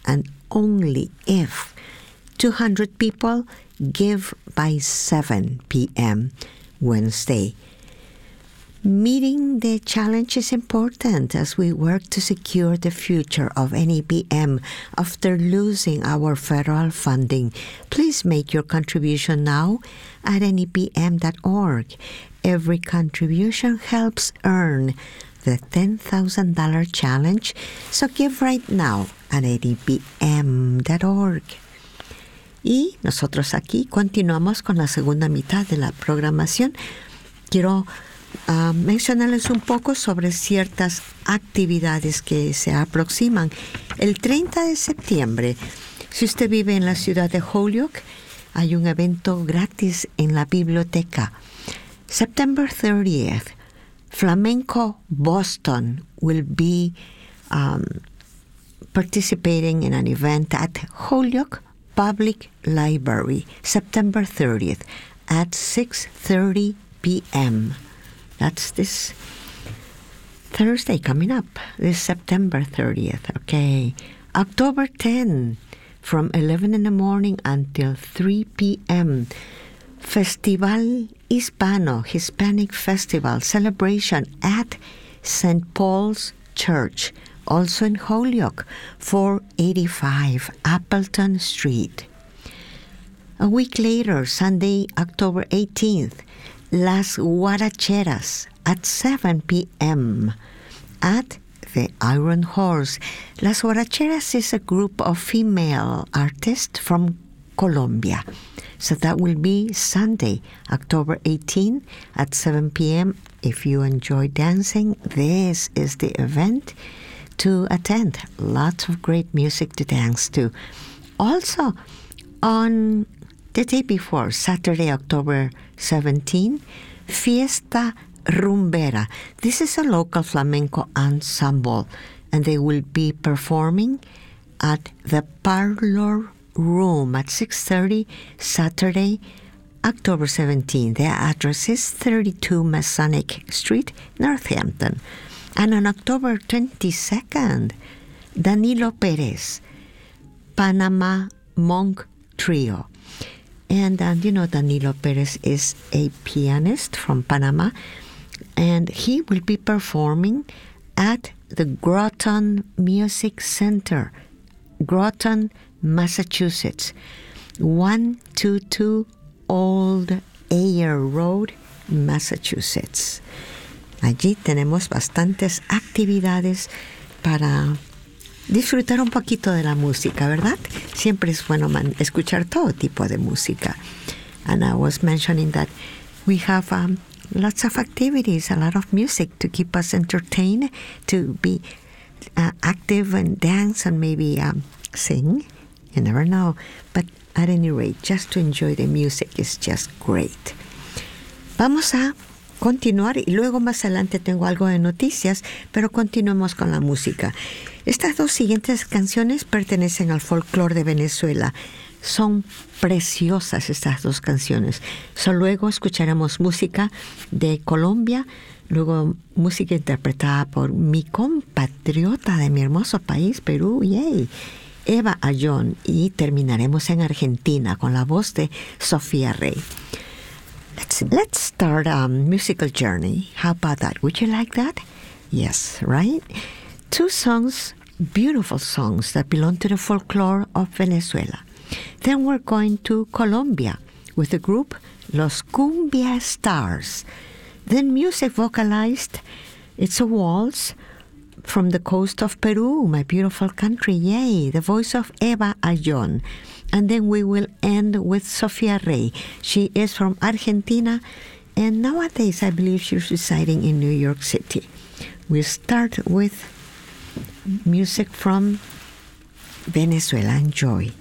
and only if 200 people give by 7 p.m. Wednesday. Meeting the challenge is important as we work to secure the future of NEPM after losing our federal funding. Please make your contribution now at nepm.org. Every contribution helps earn the $10,000 challenge, so give right now at nepm.org. Y nosotros aquí continuamos con la segunda mitad de la programación. Quiero mencionarles un poco sobre ciertas actividades que se aproximan. El 30 de septiembre, si usted vive en la ciudad de Holyoke, hay un evento gratis en la biblioteca. September 30th, Flamenco Boston will be participating in an event at Holyoke Public Library, September 30th at 6:30 p.m. That's this Thursday coming up, this September 30th, okay. October 10, from 11 in the morning until 3 p.m., Festival Hispano, Hispanic Festival celebration at St. Paul's Church, also in Holyoke, 485 Appleton Street. A week later, Sunday, October 18th, Las Guaracheras at 7 p.m. at the Iron Horse. Las Guaracheras is a group of female artists from Colombia. So that will be Sunday, October 18 at 7 p.m. If you enjoy dancing, this is the event to attend. Lots of great music to dance to. Also, on the day before, Saturday, October 17, Fiesta Rumbera. This is a local flamenco ensemble, and they will be performing at the Parlor Room at 6:30 Saturday, October 17. Their address is 32 Masonic Street, Northampton. And on October 22nd, Danilo Perez, Panama Monk Trio. And you know, Danilo Perez is a pianist from Panama, and he will be performing at the Groton Music Center, Groton, Massachusetts, 122 Old Ayer Road, Massachusetts. Allí tenemos bastantes actividades para disfrutar un poquito de la música, ¿verdad? Siempre es bueno escuchar todo tipo de música. And I was mentioning that we have lots of activities, a lot of music to keep us entertained, to be active and dance and maybe sing. You never know. But at any rate, just to enjoy the music is just great. Vamos a continuar y luego más adelante tengo algo de noticias, pero continuemos con la música. Estas dos siguientes canciones pertenecen al folclore de Venezuela. Son preciosas estas dos canciones. Luego escucharemos música de Colombia, luego música interpretada por mi compatriota de mi hermoso país, Perú, yay, Eva Ayllón, y terminaremos en Argentina con la voz de Sofía Rey. Let's start a musical journey. How about that? Would you like that? Yes, right? Two songs, beautiful songs that belong to the folklore of Venezuela. Then we're going to Colombia with the group Los Cumbia Stars. Then music vocalized, it's a waltz from the coast of Peru, my beautiful country, yay, the voice of Eva Ayllón. And then we will end with Sofía Rey. She is from Argentina, and nowadays I believe she's residing in New York City. We start with music from Venezuela. Enjoy.